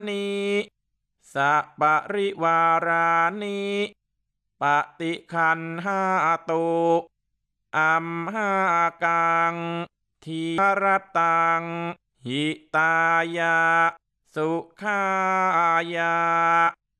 นิสัปริวารานิปฏิคันหาตุอัมหากังทีรตังหิตายะสุขายะ